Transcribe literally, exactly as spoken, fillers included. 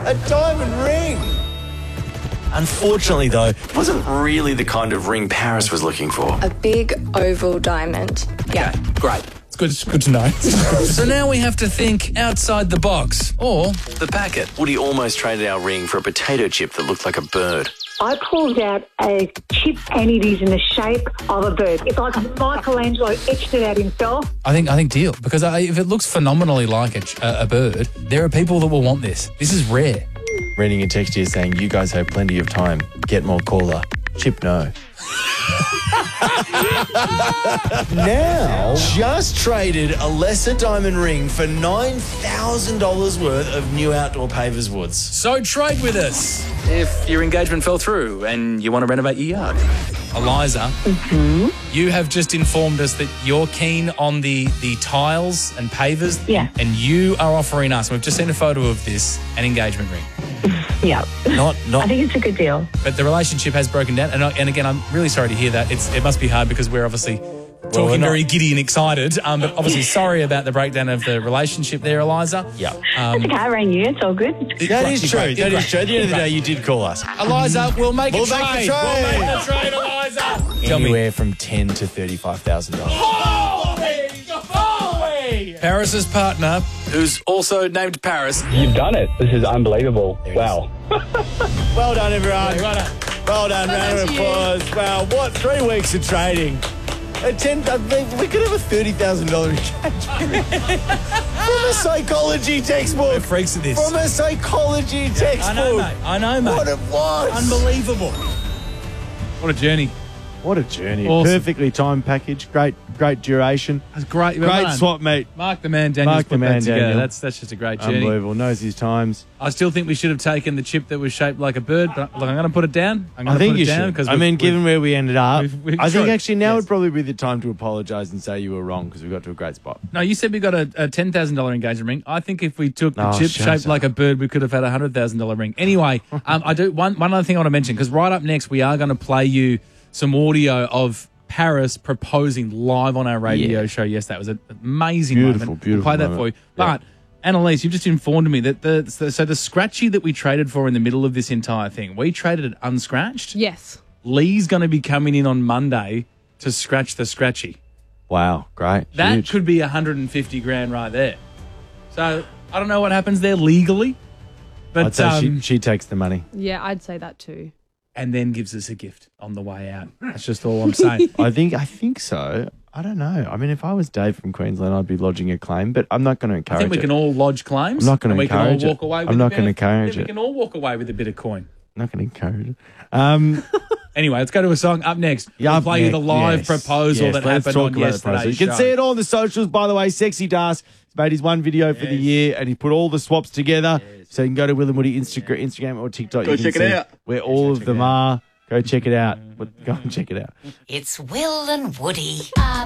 A diamond ring. Unfortunately, though, it wasn't really the kind of ring Paris was looking for. A big oval diamond. Yeah. Okay, great. It's good, it's good to know. So now we have to think outside the box. Or The packet. Woody almost traded our ring for a potato chip that looked like a bird. I pulled out a chip and it is in the shape of a bird. It's like Michelangelo etched it out himself. I think I think deal. Because I, if it looks phenomenally like a, ch- a, a bird, there are people that will want this. This is rare. Reading a text here saying, you guys have plenty of time. Get more caller. Chip no. Now, just traded a lesser diamond ring for nine thousand dollars worth of new outdoor pavers woods. So trade with us if your engagement fell through and you want to renovate your yard. Eliza, mm-hmm. you have just informed us that you're keen on the, the tiles and pavers. Yeah. And you are offering us, we've just seen a photo of this, an engagement ring. Yeah. Not, not. I think it's a good deal. But the relationship has broken down. And, I- and again, I'm really sorry to hear that. It's It must be hard because we're obviously talking we're not- very giddy and excited. Um, but obviously sorry about the breakdown of the relationship there, Eliza. Yeah. Um, It's okay, I rang you. It's all good. That is true. Great, That great, is true. At the end of the great. day, you did call us. Eliza, we'll make We'll a make the trade. trade. We'll make the trade, Eliza. Tell me. Anywhere from ten to thirty-five thousand dollars. Holy, holy. Paris's partner, who's also named Paris. You've done it. This is unbelievable. Wow. Well done, everyone. Well Well done. Round of applause. Wow, what? Three weeks of trading. A ten, I think we could have a thirty thousand dollars engagement. From a psychology textbook. We're freaks of this. From a psychology textbook. I know, mate. I know, mate. What it was. Unbelievable. What a journey. What a journey. Awesome. Perfectly timed package. Great, great duration. That's great. Well Great done. swap meet. Mark the man, Daniel's Mark put the man, that together. Daniel. That's that's just a great journey. Unbelievable. Knows his times. I still think we should have taken the chip that was shaped like a bird, but look, I'm going to put it down. I'm going I to think put you it down should. because I mean, given where we ended up, we've- we've I think tried. actually now Yes. would probably be the time to apologise and say you were wrong because we got to a great spot. No, you said we got a, a ten thousand dollars engagement ring. I think if we took the Oh, chip shut shaped up. like a bird, we could have had a one hundred thousand dollars ring. Anyway, um, I do one, one other thing I want to mention, because right up next, we are going to play you some audio of Paris proposing live on our radio Yeah. show. Yes, that was an amazing Beautiful, moment. beautiful We'll play that moment. for you. But, Annalise, you've just informed me that the so, so the scratchy that we traded for in the middle of this entire thing, we traded it unscratched. Yes. Lee's going to be coming in on Monday to scratch the scratchy. Wow, great. That Huge. could be one hundred fifty grand right there. So I don't know what happens there legally, but I'd say um, she, she takes the money. Yeah, I'd say that too. and then gives us a gift on the way out. That's just all I'm saying. I think I think so. I don't know. I mean, if I was Dave from Queensland, I'd be lodging a claim, but I'm not going to I encourage think we it. can all lodge claims. I'm not gonna and we can all encourage it. walk away with I'm a not bit gonna of- encourage yeah, it. We can all walk away with a bit of coin. I'm not going to encourage it. Um, Anyway, let's go to a song. Up next, yeah, we'll up play you the next, live yes, proposal yes, that let's happened talk on about the yesterday's proposal. You can show. see it all on the socials, by the way. Sexy Das made his one video for the year, and he put all the swaps together. So you can go to Will and Woody Instagram, Instagram or TikTok. Go you can check it see out. where all of them are. Go check it out. Go and check it out. It's Will and Woody.